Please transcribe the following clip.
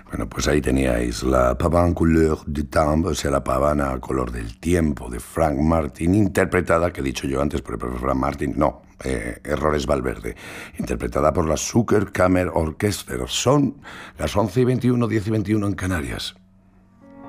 Bueno, pues ahí teníais la Pavane couleur du temps, o sea, la pavana a color del tiempo de Frank Martin, interpretada, que he dicho yo antes por el propio Frank Martin, no, errores Valverde, interpretada por la Zucker Kammer Orchester. Son las 11:21, 10:21 en Canarias.